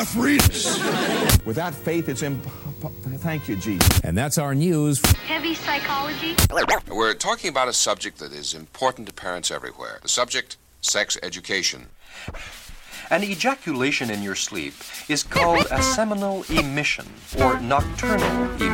Without faith, it's Thank you, Jesus. And that's our news. Heavy psychology. We're talking about a subject that is important to parents everywhere. The subject, sex education. An ejaculation in your sleep is called a seminal emission or nocturnal emission.